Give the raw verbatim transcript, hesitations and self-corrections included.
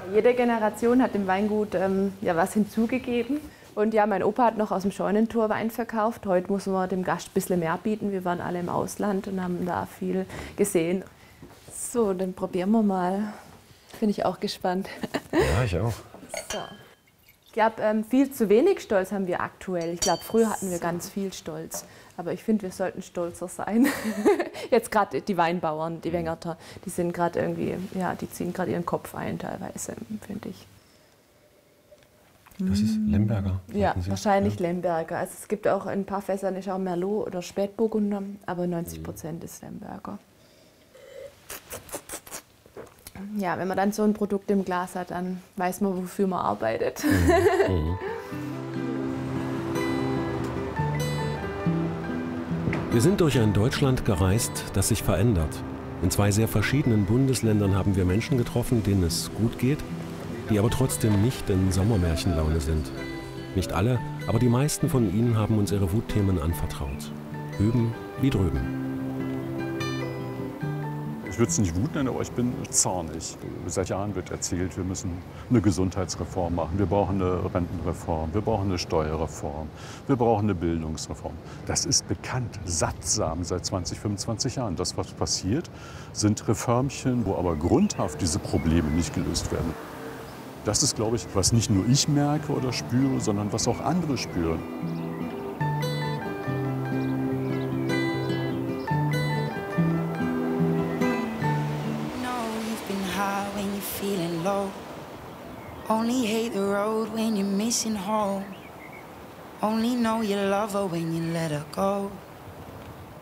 Jede Generation hat dem Weingut ähm, ja, was hinzugegeben. Und ja, mein Opa hat noch aus dem Scheunentor Wein verkauft. Heute muss man dem Gast ein bisschen mehr bieten. Wir waren alle im Ausland und haben da viel gesehen. So, dann probieren wir mal. Bin ich auch gespannt. Ja, ich auch. So. Ich glaube, ähm, viel zu wenig Stolz haben wir aktuell. Ich glaube, früher hatten wir ganz viel Stolz. Aber ich finde, wir sollten stolzer sein. Jetzt gerade die Weinbauern, die Wengerter, die sind gerade irgendwie, ja, die ziehen gerade ihren Kopf ein teilweise, finde ich. Das ist Lemberger. Ja, wahrscheinlich ja. Lemberger. Also es gibt auch ein paar Fässern, ist auch Merlot oder Spätburgunder, aber neunzig Prozent ist Lemberger. Ja, wenn man dann so ein Produkt im Glas hat, dann weiß man, wofür man arbeitet. Mhm. Mhm. Wir sind durch ein Deutschland gereist, das sich verändert. In zwei sehr verschiedenen Bundesländern haben wir Menschen getroffen, denen es gut geht, die aber trotzdem nicht in Sommermärchenlaune sind. Nicht alle, aber die meisten von ihnen haben uns ihre Wutthemen anvertraut. Hüben wie drüben. Ich würde es nicht Wut nennen, aber ich bin zornig. Seit Jahren wird erzählt, wir müssen eine Gesundheitsreform machen, wir brauchen eine Rentenreform, wir brauchen eine Steuerreform, wir brauchen eine Bildungsreform. Das ist bekannt, sattsam seit zwanzig, fünfundzwanzig Jahren. Das, was passiert, sind Reformchen, wo aber grundhaft diese Probleme nicht gelöst werden. Das ist, glaube ich, was nicht nur ich merke oder spüre, sondern was auch andere spüren. Feeling low, only hate the road when you're missing home, only know you love her when you let her go.